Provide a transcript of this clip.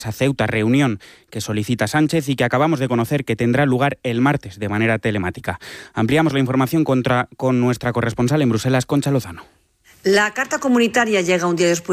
a Ceuta, reunión que solicita Sánchez y que acabamos de conocer que tendrá lugar el martes de manera telemática. Ampliamos la información con nuestra corresponsal en Bruselas, Concha Lozano. La carta comunitaria llega un día después